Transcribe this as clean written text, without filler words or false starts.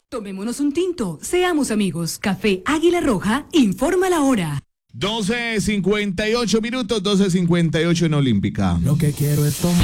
Tomémonos un tinto, seamos amigos. Café Águila Roja, informa la hora. 12:58 minutos, 12:58 en Olímpica. Lo que quiero es tomar.